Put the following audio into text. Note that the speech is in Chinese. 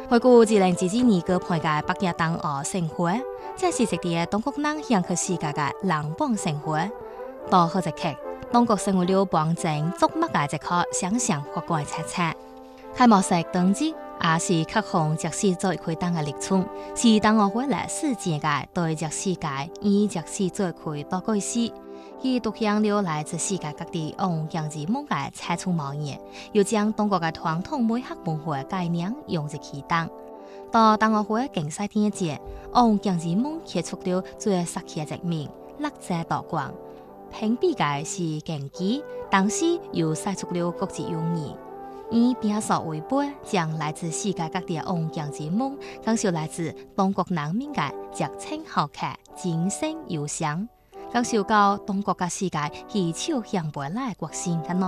回顧2022年嘅培嘅北京冬奧盛會，這是一啲中國人向去世界嘅人邦盛會。到好一刻，中國成為了邦政矚目嘅一個想象發光嘅彩彩。開幕式當日，也是各項爵士作開燈嘅歷程，是冬奧會歷史前嘅對爵士界以爵士作開多舉事。佢獨享了來自世界各地昂揚之夢嘅彩衝冒煙，又將中國嘅傳統美學文化概念融入其中。到冬奧會競賽第一節，昂揚之夢揭出了最實際嘅一面，綠色多光。評比嘅是競技，當時又曬出了國際友誼。以變數為本，將來自世界各地嘅昂揚之夢，感受來自中國人民嘅熱情好客、精神憂傷。感受到中國嘅世界氣球向未來國性嘅